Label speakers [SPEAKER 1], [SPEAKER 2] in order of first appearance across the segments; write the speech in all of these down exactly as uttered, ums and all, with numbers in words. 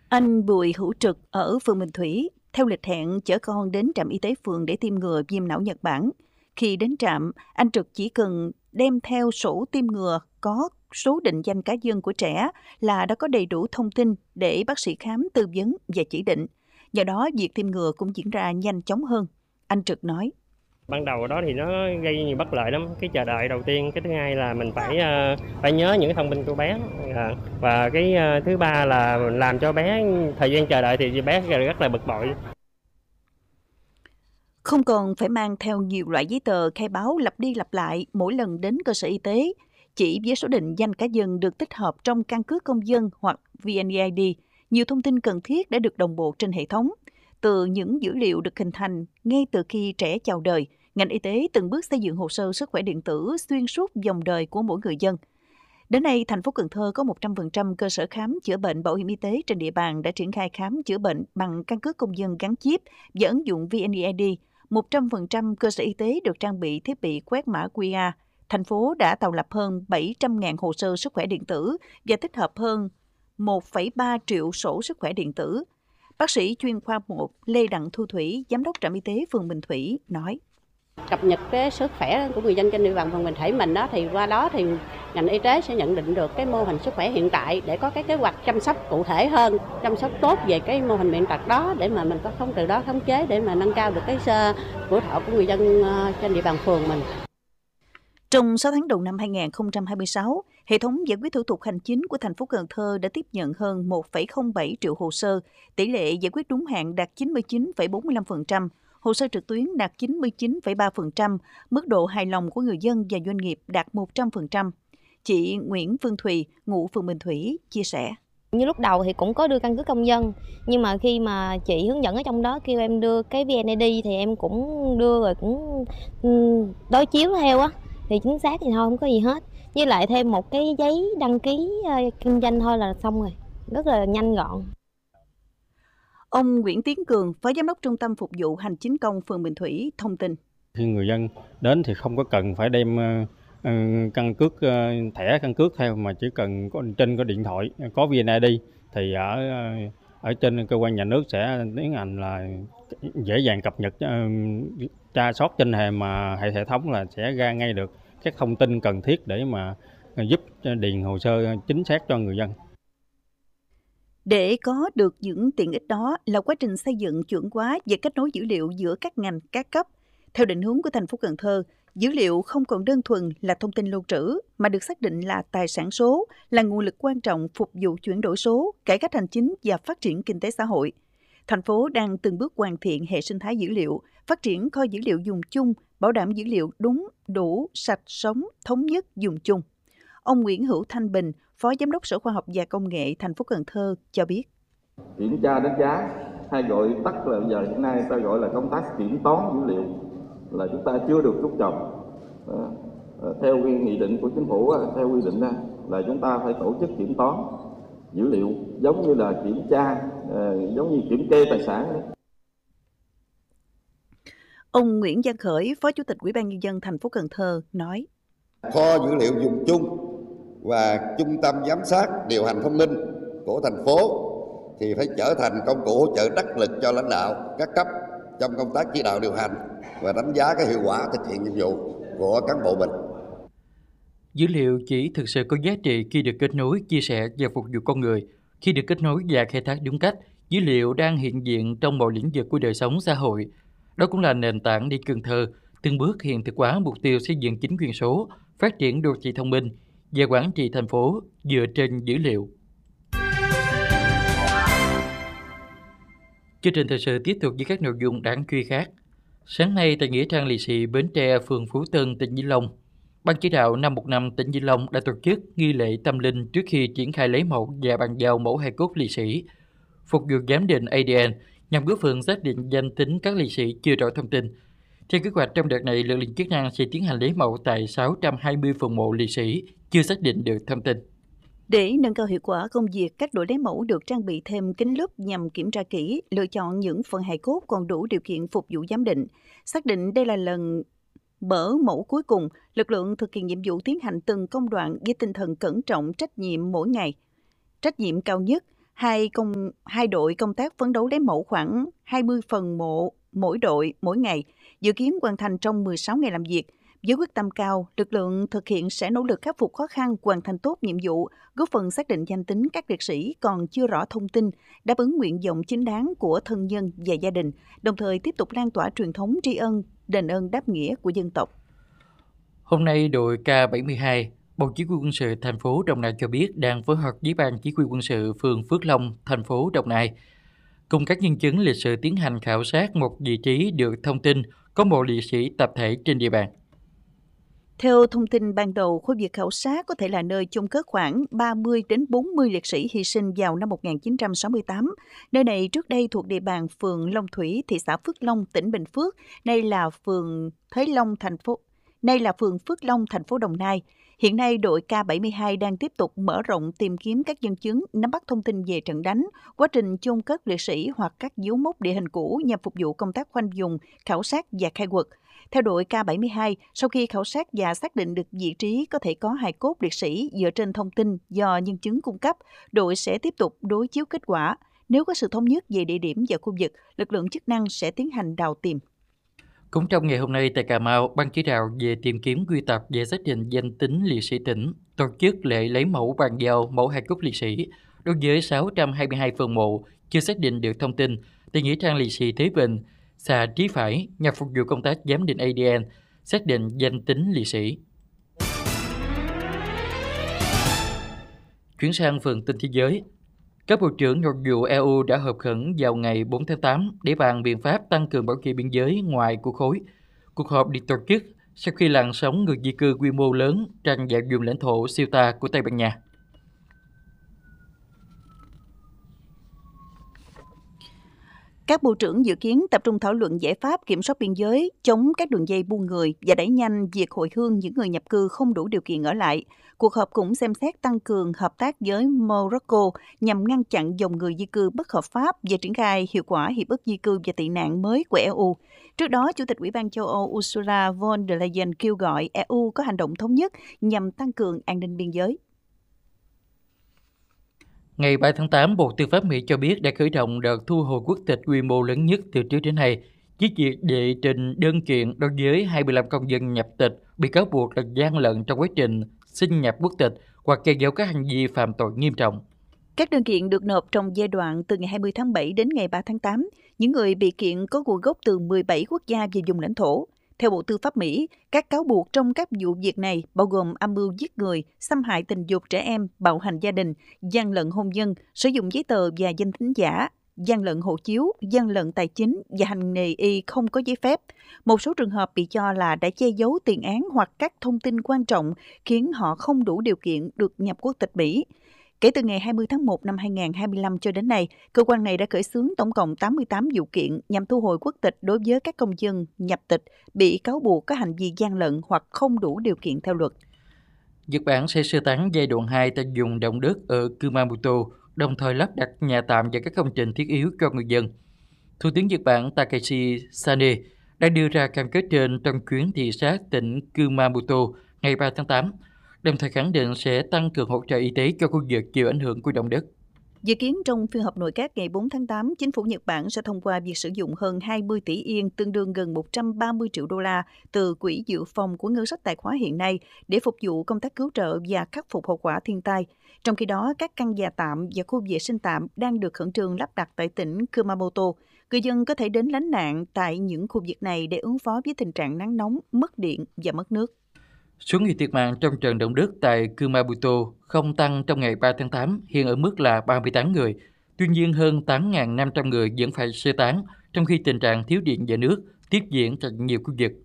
[SPEAKER 1] Anh Bùi Hữu Trực ở phường Bình Thủy theo lịch hẹn chở con đến trạm y tế phường để tiêm ngừa viêm não Nhật Bản. Khi đến trạm, anh Trực chỉ cần đem theo sổ tiêm ngừa có số định danh cá nhân của trẻ là đã có đầy đủ thông tin để bác sĩ khám, tư vấn và chỉ định. Do đó, việc tiêm ngừa cũng diễn ra nhanh chóng hơn. Anh Trực nói.
[SPEAKER 2] Ban đầu đó thì nó gây nhiều bất lợi lắm. Cái chờ đợi đầu tiên, cái thứ hai là mình phải uh, phải nhớ những cái thông tin của bé, uh, và cái uh, thứ ba là làm cho bé thời gian chờ đợi thì bé rất là bực bội.
[SPEAKER 1] Không còn phải mang theo nhiều loại giấy tờ khai báo lặp đi lặp lại mỗi lần đến cơ sở y tế, chỉ với số định danh cá nhân được tích hợp trong căn cước công dân hoặc vê en e i đê, nhiều thông tin cần thiết đã được đồng bộ trên hệ thống. Từ những dữ liệu được hình thành ngay từ khi trẻ chào đời, ngành y tế từng bước xây dựng hồ sơ sức khỏe điện tử xuyên suốt dòng đời của mỗi người dân. Đến nay, thành phố Cần Thơ có một trăm phần trăm cơ sở khám chữa bệnh bảo hiểm y tế trên địa bàn đã triển khai khám chữa bệnh bằng căn cước công dân gắn chip và ứng dụng vê en e i đê. một trăm phần trăm cơ sở y tế được trang bị thiết bị quét mã quy rờ. Thành phố đã tạo lập hơn bảy trăm nghìn hồ sơ sức khỏe điện tử và tích hợp hơn một phẩy ba triệu sổ sức khỏe điện tử. Bác sĩ chuyên khoa một Lê Đặng Thu Thủy, Giám đốc trạm y tế phường Bình Thủy, nói.
[SPEAKER 3] Cập nhật cái sức khỏe của người dân trên địa bàn phường Bình Thủy mình đó, thì qua đó thì ngành y tế sẽ nhận định được cái mô hình sức khỏe hiện tại để có cái kế hoạch chăm sóc cụ thể hơn, chăm sóc tốt về cái mô hình bệnh tật đó để mà mình có không từ đó khống chế để mà nâng cao được cái tuổi thọ của người dân trên địa bàn phường mình.
[SPEAKER 1] Trong sáu tháng đầu năm hai nghìn không trăm hai mươi sáu, hệ thống giải quyết thủ tục hành chính của thành phố Cần Thơ đã tiếp nhận hơn một phẩy không bảy triệu hồ sơ, tỷ lệ giải quyết đúng hạn đạt chín mươi chín phẩy bốn mươi lăm phần trăm, hồ sơ trực tuyến đạt chín mươi chín phẩy ba phần trăm, mức độ hài lòng của người dân và doanh nghiệp đạt một trăm phần trăm. Chị Nguyễn Phương Thùy, ngụ phường Bình Thủy, chia sẻ.
[SPEAKER 4] Như lúc đầu thì cũng có đưa căn cước công dân, nhưng mà khi mà chị hướng dẫn ở trong đó kêu em đưa cái vê en e i đê thì em cũng đưa rồi cũng đối chiếu theo á, thì chính xác thì thôi không có gì hết. Với lại thêm một cái giấy đăng ký kinh doanh thôi là xong rồi, rất là nhanh gọn.
[SPEAKER 1] Ông Nguyễn Tiến Cường, Phó Giám đốc Trung tâm Phục vụ Hành chính công phường Bình Thủy thông tin.
[SPEAKER 5] Khi người dân đến thì không có cần phải đem uh, căn cước uh, thẻ căn cước theo, mà chỉ cần có trên có điện thoại có vê en e i đê thì ở uh, ở trên cơ quan nhà nước sẽ tiến hành là dễ dàng cập nhật, uh, tra soát trên hệ mà hệ hệ thống là sẽ ra ngay được các thông tin cần thiết để mà giúp điền hồ sơ chính xác cho người dân.
[SPEAKER 1] Để có được những tiện ích đó là quá trình xây dựng chuẩn hóa và kết nối dữ liệu giữa các ngành, các cấp. Theo định hướng của thành phố Cần Thơ, dữ liệu không còn đơn thuần là thông tin lưu trữ, mà được xác định là tài sản số, là nguồn lực quan trọng phục vụ chuyển đổi số, cải cách hành chính và phát triển kinh tế xã hội. Thành phố đang từng bước hoàn thiện hệ sinh thái dữ liệu, phát triển kho dữ liệu dùng chung, bảo đảm dữ liệu đúng, đủ, sạch, sống, thống nhất, dùng chung. Ông Nguyễn Hữu Thanh Bình, Phó Giám đốc Sở Khoa học và Công nghệ thành phố Cần Thơ cho biết.
[SPEAKER 6] Kiểm tra đánh giá, hay gọi tắt là bây giờ hiện nay ta gọi là công tác kiểm toán dữ liệu, là chúng ta chưa được chú trọng. Theo cái nghị định của chính phủ, theo quy định là chúng ta phải tổ chức kiểm toán dữ liệu giống như là kiểm tra, giống như kiểm kê tài sản đấy.
[SPEAKER 1] Ông Nguyễn Văn Khởi, Phó Chủ tịch Ủy ban Nhân dân thành phố Cần Thơ nói.
[SPEAKER 7] Kho dữ liệu dùng chung và trung tâm giám sát điều hành thông minh của thành phố thì phải trở thành công cụ hỗ trợ đắc lực cho lãnh đạo các cấp trong công tác chỉ đạo điều hành và đánh giá cái hiệu quả thực hiện nhiệm vụ của cán bộ mình.
[SPEAKER 8] Dữ liệu chỉ thực sự có giá trị khi được kết nối, chia sẻ và phục vụ con người. Khi được kết nối và khai thác đúng cách, dữ liệu đang hiện diện trong mọi lĩnh vực của đời sống xã hội. Đó cũng là nền tảng để Cần Thơ từng bước hiện thực hóa mục tiêu xây dựng chính quyền số, phát triển đô thị thông minh và quản trị thành phố dựa trên dữ liệu. Chương trình thời sự tiếp tục với các nội dung đáng chú ý khác. Sáng nay tại Nghĩa trang liệt sĩ Bến Tre, phường Phú Tân, tỉnh Vĩnh Long, Ban chỉ đạo năm một năm tỉnh Vĩnh Long đã tổ chức nghi lễ tâm linh trước khi triển khai lấy mẫu và bàn giao mẫu hài cốt liệt sĩ, phục vụ giám định a đê en nhằm góp phần xác định danh tính các liệt sĩ chưa rõ thông tin. Theo kế hoạch, trong đợt này, lực lượng chức năng sẽ tiến hành lấy mẫu tại sáu trăm hai mươi phần mộ liệt sĩ chưa xác định được thông tin.
[SPEAKER 1] Để nâng cao hiệu quả công việc, các đội lấy mẫu được trang bị thêm kính lúp nhằm kiểm tra kỹ, lựa chọn những phần hài cốt còn đủ điều kiện phục vụ giám định. Xác định đây là lần mở mẫu cuối cùng, lực lượng thực hiện nhiệm vụ tiến hành từng công đoạn với tinh thần cẩn trọng, trách nhiệm mỗi ngày. Trách nhiệm cao nhất, Hai, công, hai đội công tác phấn đấu lấy mẫu khoảng hai mươi phần mộ mỗi đội mỗi ngày, dự kiến hoàn thành trong mười sáu ngày làm việc. Với quyết tâm cao, lực lượng thực hiện sẽ nỗ lực khắc phục khó khăn, hoàn thành tốt nhiệm vụ, góp phần xác định danh tính các liệt sĩ còn chưa rõ thông tin, đáp ứng nguyện vọng chính đáng của thân nhân và gia đình, đồng thời tiếp tục lan tỏa truyền thống tri ân, đền ơn đáp nghĩa của dân tộc.
[SPEAKER 8] Hôm nay, đội K bảy mươi hai, Bộ Chỉ huy quân sự thành phố Đồng Nai cho biết đang phối hợp với Ban Chỉ huy quân sự phường Phước Long, thành phố Đồng Nai, cùng các nhân chứng lịch sử tiến hành khảo sát một vị trí được thông tin có mộ liệt sĩ tập thể trên địa bàn.
[SPEAKER 1] Theo thông tin ban đầu, khu vực khảo sát có thể là nơi chôn cất khoảng ba mươi đến bốn mươi liệt sĩ hy sinh vào năm một nghìn chín trăm sáu mươi tám. Nơi này trước đây thuộc địa bàn phường Long Thủy, thị xã Phước Long, tỉnh Bình Phước, nay là phường Thới Long, thành phố Nay là phường Phước Long, thành phố Đồng Nai. Hiện nay, đội K bảy mươi hai đang tiếp tục mở rộng tìm kiếm các nhân chứng, nắm bắt thông tin về trận đánh, quá trình chôn cất liệt sĩ hoặc các dấu mốc địa hình cũ nhằm phục vụ công tác khoanh vùng, khảo sát và khai quật. Theo đội K bảy mươi hai, sau khi khảo sát và xác định được vị trí có thể có hài cốt liệt sĩ dựa trên thông tin do nhân chứng cung cấp, đội sẽ tiếp tục đối chiếu kết quả. Nếu có sự thống nhất về địa điểm và khu vực, lực lượng chức năng sẽ tiến hành đào tìm.
[SPEAKER 8] Cũng trong ngày hôm nay tại Cà Mau, Ban chỉ đạo về tìm kiếm quy tập và xác định danh tính liệt sĩ tỉnh tổ chức lễ lấy mẫu bàn giao mẫu hài cốt liệt sĩ đối với sáu trăm hai mươi hai phần mộ chưa xác định được thông tin tại nghĩa trang liệt sĩ Thế Bình, xã Trí Phải nhằm phục vụ công tác giám định a đê en, xác định danh tính liệt sĩ. Chuyển sang phần tin thế giới. Các bộ trưởng nội vụ e u đã họp khẩn vào ngày bốn tháng tám để bàn biện pháp tăng cường bảo vệ biên giới ngoài của khối. Cuộc họp được tổ chức sau khi làn sóng người di cư quy mô lớn tranh giành vùng lãnh thổ Ceuta của Tây Ban Nha.
[SPEAKER 1] Các bộ trưởng dự kiến tập trung thảo luận giải pháp kiểm soát biên giới, chống các đường dây buôn người và đẩy nhanh việc hồi hương những người nhập cư không đủ điều kiện ở lại. Cuộc họp cũng xem xét tăng cường hợp tác với Morocco nhằm ngăn chặn dòng người di cư bất hợp pháp và triển khai hiệu quả hiệp ước di cư và tị nạn mới của e u. Trước đó, Chủ tịch Ủy ban châu Âu Ursula von der Leyen kêu gọi e u có hành động thống nhất nhằm tăng cường an ninh biên giới.
[SPEAKER 8] Ngày ba tháng tám, Bộ Tư pháp Mỹ cho biết đã khởi động đợt thu hồi quốc tịch quy mô lớn nhất từ trước đến nay, với việc đệ trình đơn kiện đối với hai mươi lăm công dân nhập tịch bị cáo buộc là gian lận trong quá trình xin nhập quốc tịch hoặc che giấu các hành vi phạm tội nghiêm trọng.
[SPEAKER 1] Các đơn kiện được nộp trong giai đoạn từ ngày hai mươi tháng bảy đến ngày ba tháng tám. Những người bị kiện có nguồn gốc từ mười bảy quốc gia và vùng lãnh thổ. Theo Bộ Tư pháp Mỹ, các cáo buộc trong các vụ việc này bao gồm âm mưu giết người, xâm hại tình dục trẻ em, bạo hành gia đình, gian lận hôn nhân, sử dụng giấy tờ và danh tính giả, gian lận hộ chiếu, gian lận tài chính và hành nghề y không có giấy phép. Một số trường hợp bị cho là đã che giấu tiền án hoặc các thông tin quan trọng khiến họ không đủ điều kiện được nhập quốc tịch Mỹ. Kể từ ngày hai mươi tháng một năm hai nghìn không trăm hai mươi lăm cho đến nay, cơ quan này đã khởi xướng tổng cộng tám mươi tám vụ kiện nhằm thu hồi quốc tịch đối với các công dân nhập tịch bị cáo buộc có hành vi gian lận hoặc không đủ điều kiện theo luật.
[SPEAKER 8] Nhật Bản sẽ sơ tán giai đoạn hai tại vùng động đất ở Kumamoto, đồng thời lắp đặt nhà tạm và các công trình thiết yếu cho người dân. Thủ tướng Nhật Bản Takashi Sane đã đưa ra cam kết trên trong chuyến thị sát tỉnh Kumamoto ngày ba tháng tám, đồng thời khẳng định sẽ tăng cường hỗ trợ y tế cho khu vực chịu ảnh hưởng của động đất.
[SPEAKER 1] Dự kiến trong phiên họp nội các ngày bốn tháng tám, chính phủ Nhật Bản sẽ thông qua việc sử dụng hơn hai mươi tỷ yên, tương đương gần một trăm ba mươi triệu đô la từ quỹ dự phòng của ngân sách tài khóa hiện nay để phục vụ công tác cứu trợ và khắc phục hậu quả thiên tai. Trong khi đó, các căn nhà tạm và khu vệ sinh tạm đang được khẩn trương lắp đặt tại tỉnh Kumamoto. Người dân có thể đến lánh nạn tại những khu vực này để ứng phó với tình trạng nắng nóng, mất điện và mất nước.
[SPEAKER 8] Số người thiệt mạng trong trận động đất tại Kumamoto không tăng trong ngày ba tháng tám, hiện ở mức là ba mươi tám người. Tuy nhiên, hơn tám nghìn năm trăm người vẫn phải sơ tán, trong khi tình trạng thiếu điện và nước tiếp diễn tại nhiều khu vực.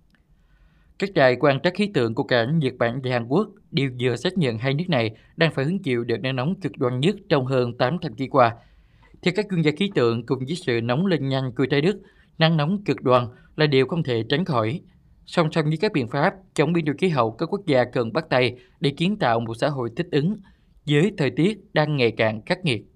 [SPEAKER 8] Các đài quan trắc khí tượng của cả Nhật Bản và Hàn Quốc đều vừa xác nhận hai nước này đang phải hứng chịu đợt nắng nóng cực đoan nhất trong hơn tám thập kỷ qua. Theo các chuyên gia khí tượng, cùng với sự nóng lên nhanh của trái đất, nắng nóng cực đoan là điều không thể tránh khỏi. Song song với các biện pháp chống biến đổi khí hậu, các quốc gia cần bắt tay để kiến tạo một xã hội thích ứng với thời tiết đang ngày càng khắc nghiệt.